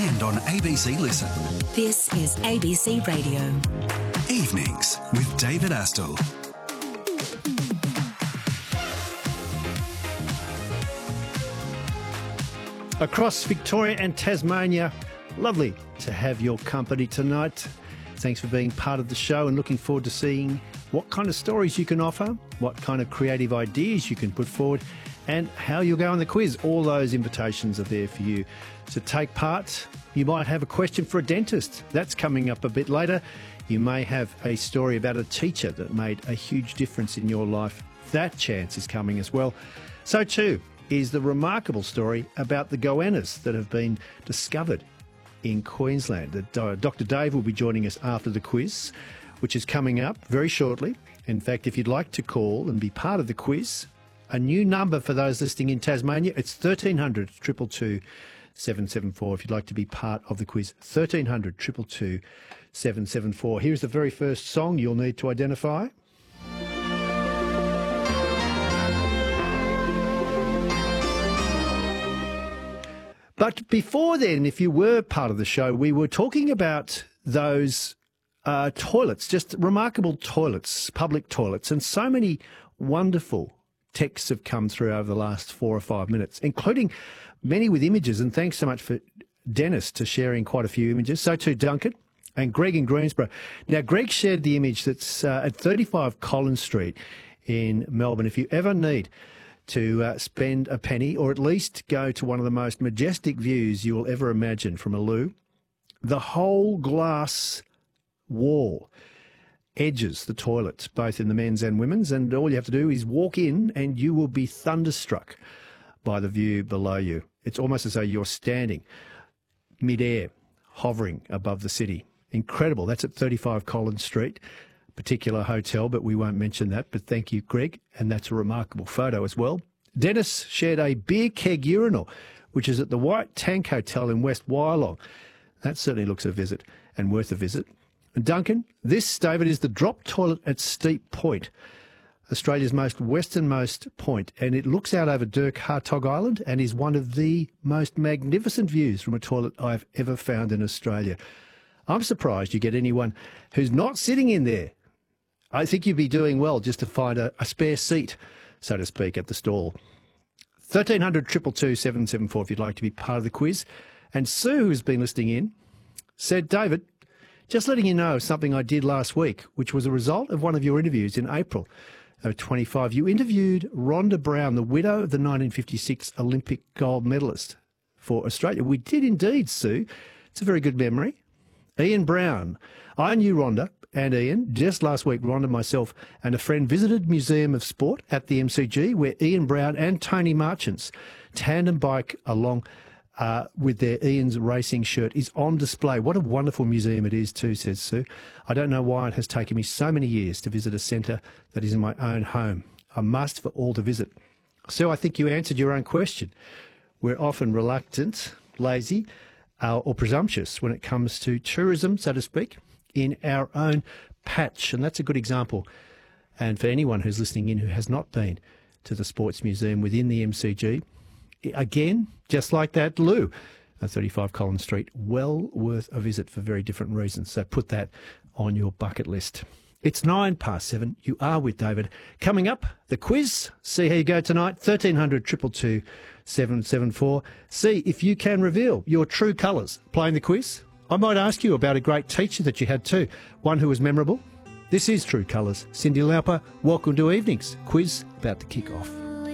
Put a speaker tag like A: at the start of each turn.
A: and on ABC Listen.
B: This is ABC Radio.
A: Evenings with David Astle.
C: Across Victoria and Tasmania, lovely to have your company tonight. Thanks for being part of the show and looking forward to seeing what kind of stories you can offer, what kind of creative ideas you can put forward, and how you'll go on the quiz. All those invitations are there for you to take part. You might have a question for a dentist. That's coming up a bit later. You may have a story about a teacher that made a huge difference in your life. That chance is coming as well. So too is the remarkable story about the goannas that have been discovered in Queensland. Dr. Dave will be joining us after the quiz, which is coming up very shortly. In fact, if you'd like to call and be part of the quiz, a new number for those listening in Tasmania, it's 1300 222 774 if you'd like to be part of the quiz. 1300 222 774. Here's the very first song you'll need to identify. But before then, if you were part of the show, we were talking about those toilets, just remarkable toilets, public toilets, and so many wonderful texts have come through over the last 4 or 5 minutes, including many with images, and thanks so much for Dennis to sharing quite a few images. So too Duncan and Greg in Greensborough. Now, Greg shared the image that's at 35 Collins Street in Melbourne. If you ever need to spend a penny or at least go to one of the most majestic views you will ever imagine from a loo, the whole glass wall edges the toilet, both in the men's and women's, and all you have to do is walk in and you will be thunderstruck by the view below you. It's almost as though you're standing mid-air, hovering above the city. Incredible. That's at 35 Collins Street. Particular hotel, but we won't mention that. But thank you, Greg, and that's a remarkable photo as well. Dennis shared a beer keg urinal, which is at the White Tank Hotel in West Wyalong. That certainly looks a visit and worth a visit. And Duncan, this, David, is the drop toilet at Steep Point, Australia's most westernmost point, and it looks out over Dirk Hartog Island and is one of the most magnificent views from a toilet I've ever found in Australia. I'm surprised you get anyone who's not sitting in there. I think you'd be doing well just to find a spare seat, so to speak, at the stall. 1300 222 774 if you'd like to be part of the quiz. And Sue, who's been listening in, said, David, just letting you know something I did last week, which was a result of one of your interviews in April of 25. You interviewed Rhonda Brown, the widow of the 1956 Olympic gold medalist for Australia. We did indeed, Sue. It's a very good memory. Ian Brown. I knew Rhonda and Ian. Just last week, Rhonda, myself and a friend visited Museum of Sport at the MCG, where Ian Brown and Tony Marchant's tandem bike along with their Ian's racing shirt is on display. What a wonderful museum it is too, says Sue. I don't know why it has taken me so many years to visit a centre that is in my own home. A must for all to visit. Sue, I think you answered your own question. We're often reluctant, lazy, or presumptuous when it comes to tourism, so to speak, in our own patch. And that's a good example. And for anyone who's listening in who has not been to the Sports Museum within the MCG, again, just like that loo at 35 Collins Street, well worth a visit for very different reasons. So put that on your bucket list. It's 7:09. You are with David. Coming up, the quiz. See how you go tonight. 1300 222 774. See if you can reveal your true colours playing the quiz. I might ask you about a great teacher that you had too, one who was memorable. This is True Colours. Cyndi Lauper, welcome to Evenings. Quiz about to kick off.